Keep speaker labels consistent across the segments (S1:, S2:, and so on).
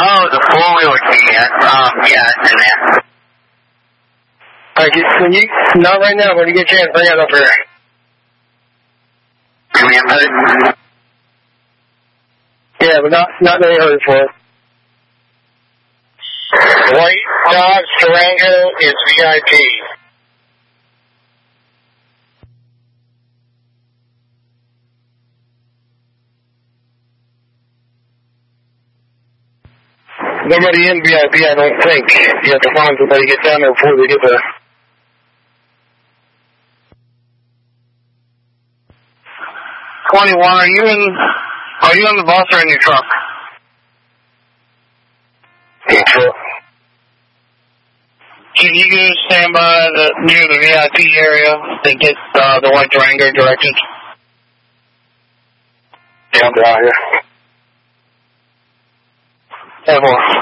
S1: Oh, the four-wheeler key, yeah, it's in there.
S2: Alright, not right now, when you get a chance, bring it up here.
S1: Give me a minute.
S2: Yeah, but not in any hurry for it.
S3: White Dodge Durango is VIP.
S2: Nobody in VIP, I don't think. You have to find somebody to get down there before they get there.
S3: Are you in the bus or in your truck?
S2: In the truck.
S3: Can you go stand by near the VIP area to get the white Durango directed?
S2: Yeah, I'm down here.
S3: 10-4.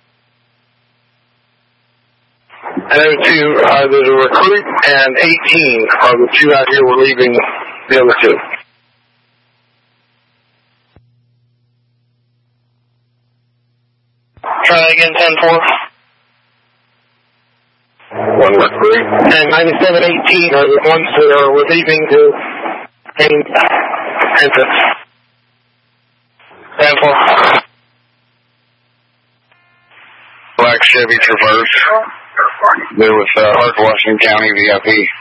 S2: And those two, there's a recruit and 18 are the two out here. We're leaving the other two.
S3: Try again, 10-4.
S2: One recruit and 9718 are the ones that we're leaving the main entrance.
S3: 10-4.
S1: Black Chevy Traverse. There with Ark, Washington County VIP.